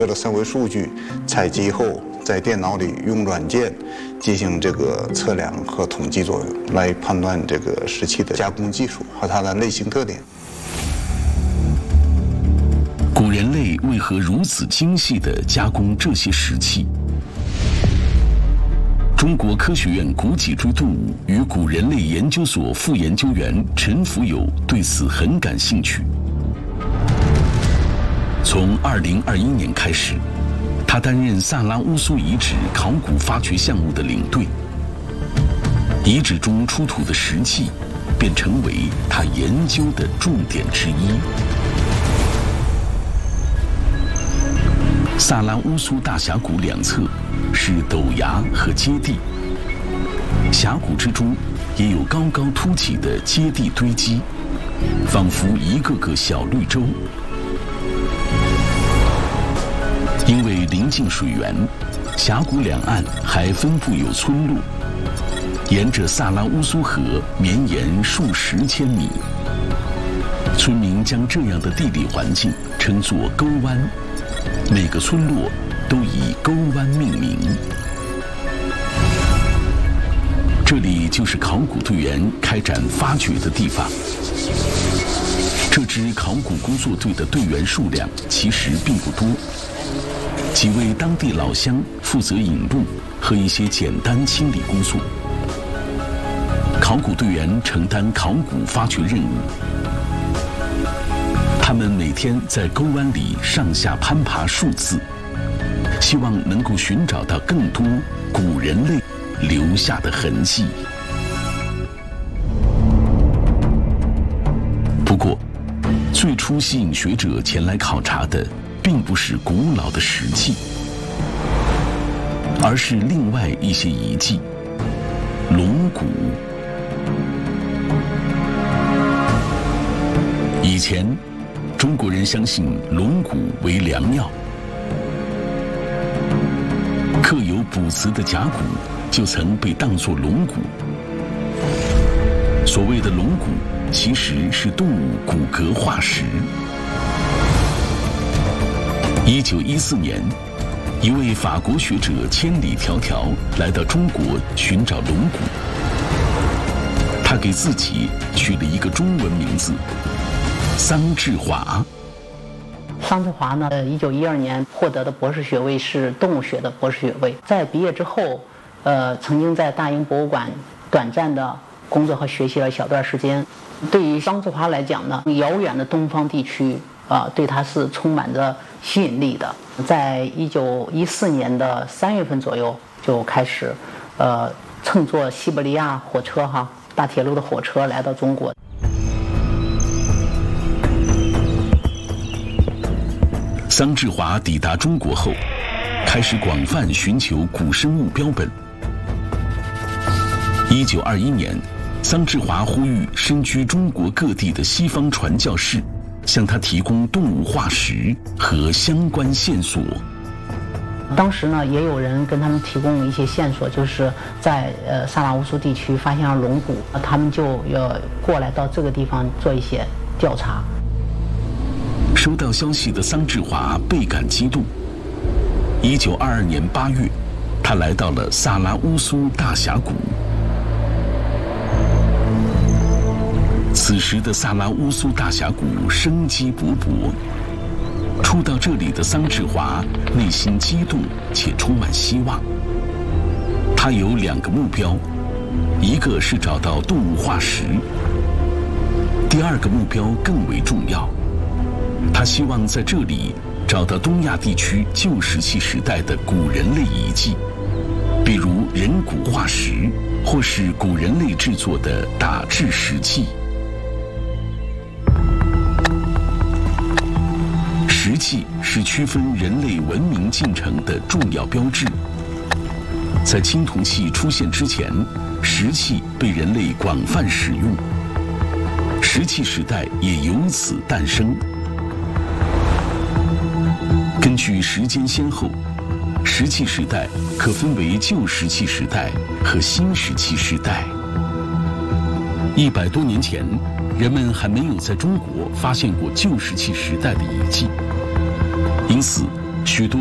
有了三维数据采集后，在电脑里用软件进行这个测量和统计作用，来判断这个石器的加工技术和它的类型特点。 古人类为何如此精细地加工这些石器？中国科学院古脊椎动物与古人类研究所副研究员陈福友对此很感兴趣。从2021年开始，他担任萨拉乌苏遗址考古发掘项目的领队。遗址中出土的石器便成为他研究的重点之一。萨拉乌苏大峡谷两侧是陡崖和阶地，峡谷之中也有高高凸起的阶地堆积，仿佛一个个小绿洲。因为临近水源，峡谷两岸还分布有村落，沿着萨拉乌苏河绵延数十千米。村民将这样的地理环境称作沟湾，每个村落都以沟湾命名。这里就是考古队员开展发掘的地方。这支考古工作队的队员数量其实并不多，几位当地老乡负责引路和一些简单清理工作。考古队员承担考古发掘任务，他们每天在沟湾里上下攀爬数次，希望能够寻找到更多古人类留下的痕迹。不过，最初吸引学者前来考察的并不是古老的石器，而是另外一些遗迹——龙骨。以前，中国人相信龙骨为良药，刻有卜辞的甲骨就曾被当作龙骨。所谓的龙骨，其实是动物骨骼化石。1914年，一位法国学者千里迢迢来到中国寻找龙骨，他给自己取了一个中文名字桑志华。 桑志华呢，1912年获得的博士学位是动物学的博士学位。在毕业之后，曾经在大英博物馆短暂的工作和学习了小段时间。对于桑志华来讲呢，遥远的东方地区对他是充满着吸引力的。在1914年的3月份左右就开始，乘坐西伯利亚火车大铁路的火车来到中国。 桑志华抵达中国后，开始广泛寻求古生物标本。1921年，桑志华呼吁身居中国各地的西方传教士向他提供动物化石和相关线索。 当时呢，也有人跟他们提供一些线索，就是在萨拉乌苏地区发现了龙骨，他们就要过来到这个地方做一些调查。 收到消息的桑志华倍感激动。1922年8月，他来到了萨拉乌苏大峡谷。此时的萨拉乌苏大峡谷生机勃勃，初到这里的桑志华内心激动且充满希望。他有2个目标，一个是找到动物化石，第2个目标更为重要，他希望在这里找到东亚地区旧石器时代的古人类遗迹，比如人骨化石或是古人类制作的打制石器。石器是区分人类文明进程的重要标志。在青铜器出现之前，石器被人类广泛使用，石器时代也由此诞生。根据时间先后，石器时代可分为旧石器时代和新石器时代。100多年前，人们还没有在中国发现过旧石器时代的遗迹，因此许多